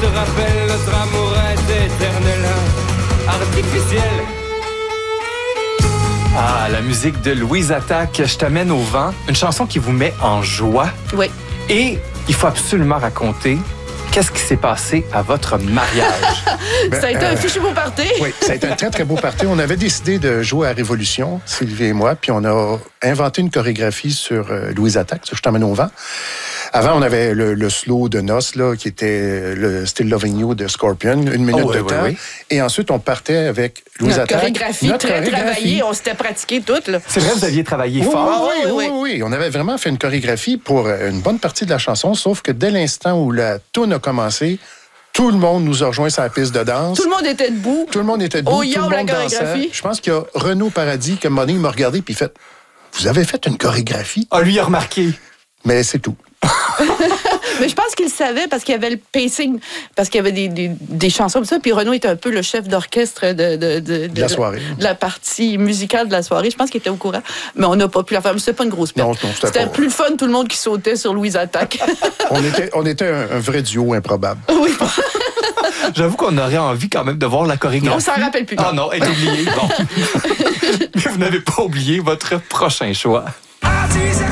se rappelle notre amour est éternel, artificiel. Ah, la musique de Louise Attaque, Je t'amène au vent, une chanson qui vous met en joie. Oui. Et il faut absolument raconter qu'est-ce qui s'est passé à votre mariage. Ça a été un fichu beau party. Oui, ça a été un très, très beau party. On avait décidé de jouer à Révolution, Sylvie et moi, puis on a inventé une chorégraphie sur Louise Attaque, sur Je t'emmène au vent. Avant, on avait le slow de Noce, là, qui était le Still Loving You de Scorpion, 1 minute de temps. Oui. Et ensuite, on partait avec Louise Notre Attaque. chorégraphie très travaillée, on s'était pratiqué toute. Là. C'est vrai, vous aviez travaillé fort. Oui. On avait vraiment fait une chorégraphie pour une bonne partie de la chanson, sauf que dès l'instant où la toune a commencé, tout le monde nous a rejoint sur la piste de danse. Tout le monde était debout. Tout le monde était debout, tout le monde dansait. Je pense qu'il y a Renaud Paradis, qui il m'a regardé puis il fait « Vous avez fait une chorégraphie? » Ah, lui, il a remarqué. Mais c'est tout. Mais je pense qu'il savait parce qu'il y avait le pacing, parce qu'il y avait des chansons comme ça. Puis Renaud était un peu le chef d'orchestre de la soirée. De la partie musicale de la soirée. Je pense qu'il était au courant. Mais on n'a pas pu la faire. C'était pas une grosse perte. Non, c'était plus le fun, tout le monde qui sautait sur Louise Attaque. on était un vrai duo improbable. Oui. J'avoue qu'on aurait envie quand même de voir la chorégraphie. On s'en rappelle plus. Ah non, elle est oubliée. Bon. Mais vous n'avez pas oublié votre prochain choix.